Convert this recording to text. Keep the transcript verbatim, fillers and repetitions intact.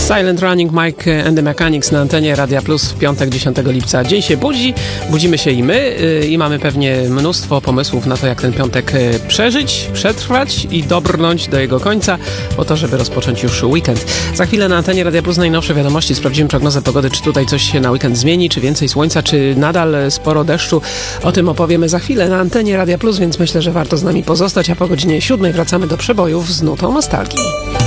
Silent Running, Mike and the Mechanics na antenie Radia Plus w piątek, dziesiątego lipca. Dzień się budzi, budzimy się i my yy, i mamy pewnie mnóstwo pomysłów na to, jak ten piątek yy, przeżyć, przetrwać i dobrnąć do jego końca, po to, żeby rozpocząć już weekend. Za chwilę na antenie Radia Plus najnowsze wiadomości, sprawdzimy prognozę pogody, czy tutaj coś się na weekend zmieni, czy więcej słońca, czy nadal sporo deszczu. O tym opowiemy za chwilę na antenie Radia Plus, więc myślę, że warto z nami pozostać, a po godzinie siódmej wracamy do przebojów z nutą nostalgii.